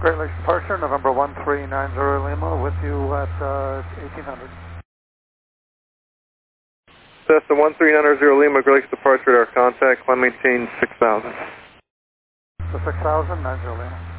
Great Lakes departure, November 1390 Lima, with you at 1800. Cessna 1390 Lima, Great Lakes departure at our contact, climb maintain 6000. So 6000, 90 Lima.